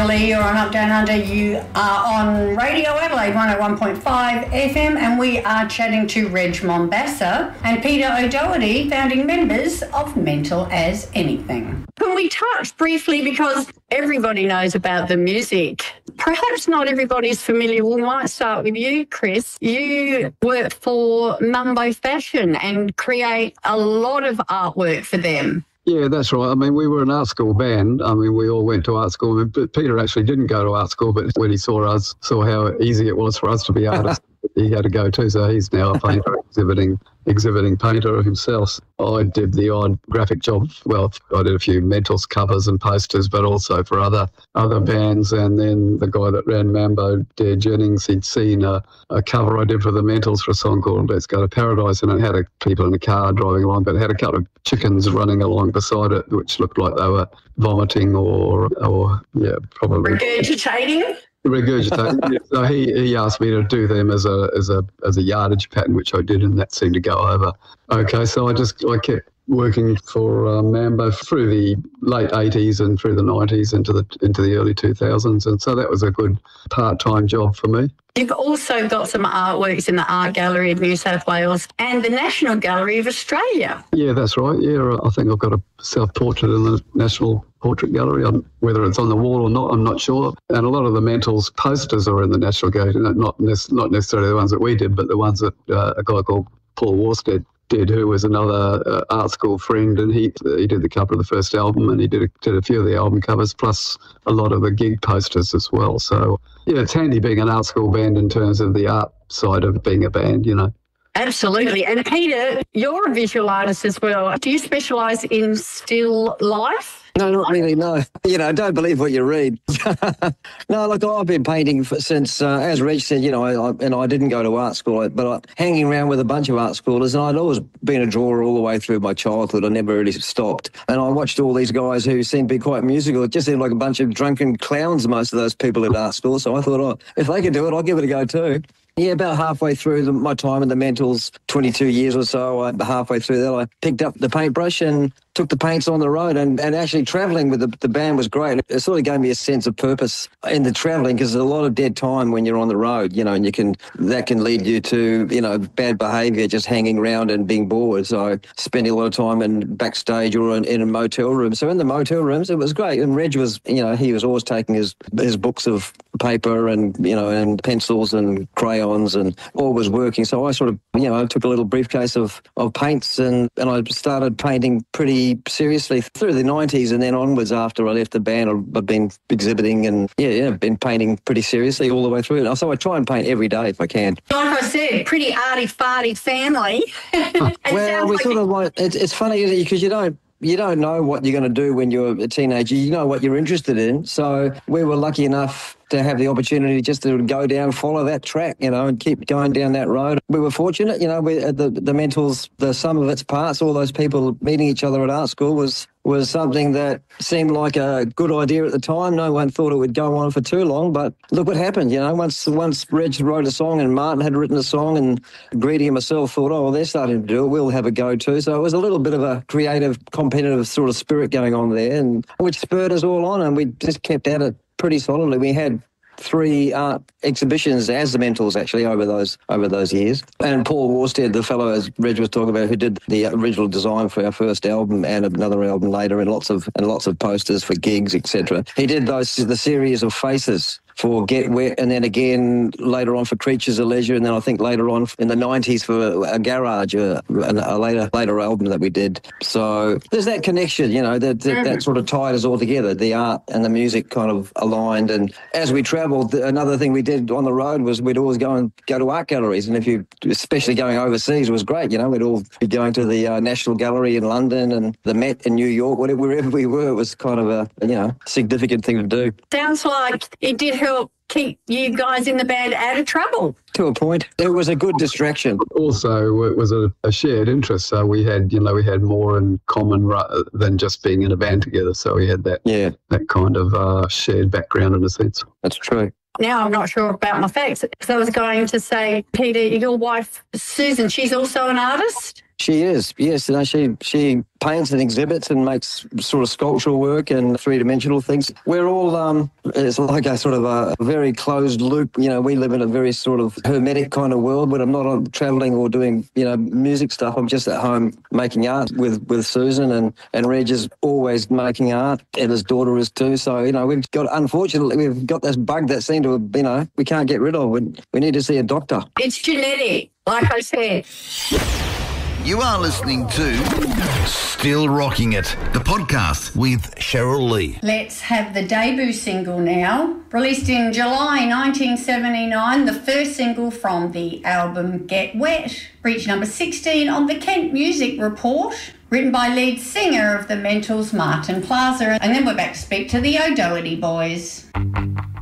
Natalie, you're on Up Down Under. You are on Radio Adelaide 101.5 FM, and we are chatting to Reg Mombassa and Peter O'Doherty, founding members of Mental as Anything. Can we touch briefly, because everybody knows about the music, perhaps not everybody's familiar. We might start with you, Chris. You work for Mumbo Fashion and create a lot of artwork for them. Yeah, that's right. I mean, we were an art school band. I mean, we all went to art school. But Peter actually didn't go to art school, but when he saw how easy it was for us to be artists, he had to go too. So he's now a painter, exhibiting painter himself. I did the odd graphic job. Well, I did a few Mentals covers and posters, but also for other bands. And then the guy that ran Mambo, Dare Jennings, he'd seen a cover I did for the Mentals for a song called Let's Go to Paradise, and it had people in a car driving along, but it had a couple of chickens running along beside it, which looked like they were vomiting or probably regurgitating. So he asked me to do them as a yardage pattern, which I did, and that seemed to go over. Okay, so I kept working for Mambo through the late 80s and through the 90s into the early 2000s, and so that was a good part-time job for me. You've also got some artworks in the Art Gallery of New South Wales and the National Gallery of Australia. Yeah, that's right. Yeah, I think I've got a self-portrait in the National Portrait Gallery. Whether it's on the wall or not, I'm not sure. And a lot of the Mentals posters are in the National Gallery, not necessarily the ones that we did, but the ones that a guy called Paul Warstead did, who was another art school friend, and he did the cover of the first album, and he did a few of the album covers, plus a lot of the gig posters as well. So, yeah, it's handy being an art school band in terms of the art side of being a band, you know. Absolutely. And Peter, you're a visual artist as well. Do you specialise in still life? No, not really, no. Don't believe what you read. No, look, I've been painting since, as Reg said, I didn't go to art school, but hanging around with a bunch of art schoolers, and I'd always been a drawer all the way through my childhood. I never really stopped. And I watched all these guys who seemed to be quite musical. It just seemed like a bunch of drunken clowns, most of those people at art school. So I thought, if they can do it, I'll give it a go too. Yeah, about halfway through my time in the Mentals, 22 years or so, halfway through that, I picked up the paintbrush and took the paints on the road, and actually travelling with the band was great. It sort of gave me a sense of purpose in the travelling, because there's a lot of dead time when you're on the road, and that can lead you to, bad behaviour, just hanging around and being bored. So spending a lot of time in backstage or in a motel room. So in the motel rooms, it was great. And Reg was, he was always taking his books of paper and, and pencils and crayons and always working. So I sort of, I took a little briefcase of paints and I started painting pretty seriously through the 90s, and then onwards after I left the band, I've been exhibiting and been painting pretty seriously all the way through it. So I try and paint every day if I can. Like I said, pretty arty-farty family. Well, we're sort of like, it's funny, isn't it? Because you don't know what you're going to do when you're a teenager. You know what you're interested in. So we were lucky enough to have the opportunity just to go down, follow that track, and keep going down that road. We were fortunate, the Mentals, the sum of its parts, all those people meeting each other at art school was something that seemed like a good idea at the time. No one thought it would go on for too long, but look what happened. Once Reg wrote a song and Martin had written a song and Greedy and myself thought, oh, well, they're starting to do it, we'll have a go too. So it was a little bit of a creative, competitive sort of spirit going on there, and which spurred us all on, and we just kept at it pretty solidly. We had 3 art exhibitions as the Mentals actually over those years. And Paul Warstead, the fellow as Reg was talking about, who did the original design for our first album and another album later, and lots of posters for gigs, etc. He did the series of faces for Get Wet, and then again later on for Creatures of Leisure, and then I think later on in the 90s for a Garage, a later album that we did. So there's that connection, that sort of tied us all together. The art and the music kind of aligned, and as we travelled, another thing we did on the road was we'd always go to art galleries, and especially going overseas was great. We'd all be going to the National Gallery in London and the Met in New York, wherever we were. It was kind of a significant thing to do. Sounds like it did help keep you guys in the band out of trouble. To a point. It was a good distraction. Also, it was a shared interest. So we had more in common than just being in a band together. So we had that kind of shared background in a sense. That's true. Now I'm not sure about my facts, because I was going to say, Peter, your wife, Susan, she's also an artist? She is, yes. She paints and exhibits and makes sort of sculptural work and three-dimensional things. We're all, it's like a sort of a very closed loop. You know, we live in a very sort of hermetic kind of world, but I'm not travelling or doing, music stuff. I'm just at home making art with Susan, and Reg is always making art, and his daughter is too. So, unfortunately, we've got this bug that seemed to, we can't get rid of. We need to see a doctor. It's genetic, like I said. You are listening to Still Rocking It, the podcast with Cheryl Lee. Let's have the debut single now. Released in July 1979, the first single from the album Get Wet. Reached number 16 on the Kent Music Report. Written by lead singer of the Mentals, Martin Plaza. And then we're back to speak to the O'Doherty boys.